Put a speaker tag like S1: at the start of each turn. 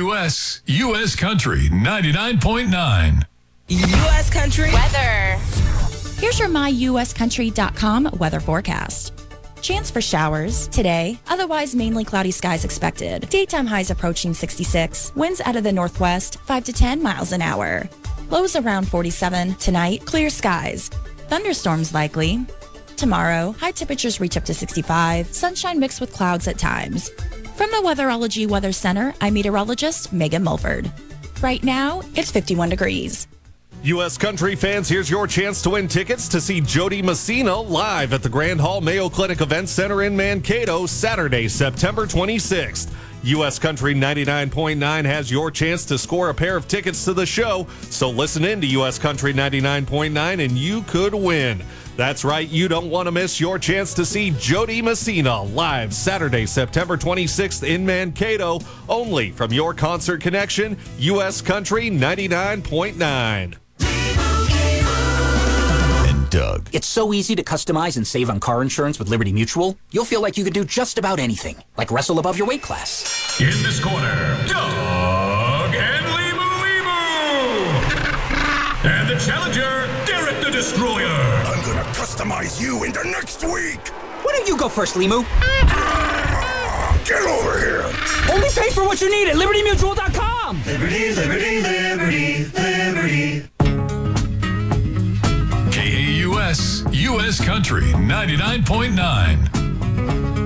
S1: KAUS, U.S. Country 99.9.
S2: U.S. Country
S3: weather.
S4: Here's your myuscountry.com weather forecast. Chance for showers today, otherwise mainly cloudy skies expected. Daytime highs approaching 66. Winds out of the northwest, 5 to 10 miles an hour. Lows around 47. Tonight, clear skies. Thunderstorms likely. Tomorrow, high temperatures reach up to 65. Sunshine mixed with clouds at times. From the Weatherology Weather Center, I'm meteorologist Megan Mulford. Right now, it's 51 degrees.
S5: U.S. Country fans, here's your chance to win tickets to see Jody Messina live at the Grand Hall Mayo Clinic Event Center in Mankato, Saturday, September 26th. U.S. Country 99.9 has your chance to score a pair of tickets to the show, so listen in to U.S. Country 99.9 and you could win. That's right, you don't want to miss your chance to see Jody Messina live Saturday, September 26th in Mankato, only from your Concert Connection, U.S. Country 99.9.
S6: Doug. It's so easy to customize and save on car insurance with Liberty Mutual. You'll feel like you could do just about anything, like wrestle above your weight class.
S7: In this corner, Doug and Limu. And the challenger, Derek the Destroyer.
S8: I'm gonna customize you into next week.
S6: Why don't you go first, Limu?
S8: Get over here.
S6: Only pay for what you need at LibertyMutual.com.
S9: Liberty, liberty, liberty, liberty.
S1: KAUS, U.S. Country 99.9.